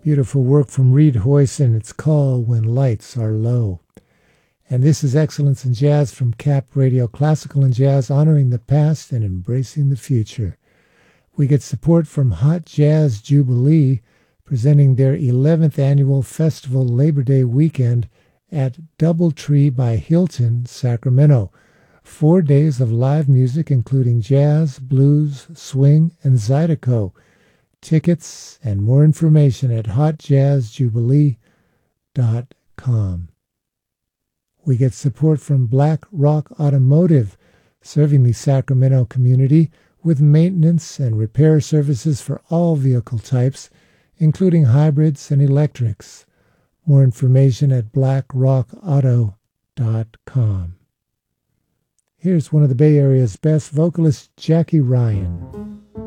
Beautiful work from Reed Hoyson. It's called When Lights Are Low. And this is Excellence in Jazz from CAP Radio, classical and jazz, honoring the past and embracing the future. We get support from Hot Jazz Jubilee, presenting their 11th annual festival Labor Day weekend at Doubletree by Hilton, Sacramento. 4 days of live music, including jazz, blues, swing, and zydeco. Tickets and more information at hotjazzjubilee.com. We get support from Black Rock Automotive, serving the Sacramento community with maintenance and repair services for all vehicle types, including hybrids and electrics. More information at blackrockauto.com. Here's one of the Bay Area's best vocalists, Jackie Ryan.